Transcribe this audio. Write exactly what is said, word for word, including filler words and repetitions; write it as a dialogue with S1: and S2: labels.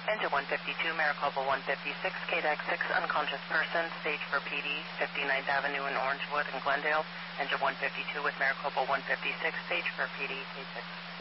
S1: Engine one fifty-two, Maricopa one fifty-six, K D A G six, unconscious person, stage for P D, fifty-ninth Avenue in Orangewood and Glendale. Engine one fifty-two with Maricopa one fifty-six, stage for P D, K six.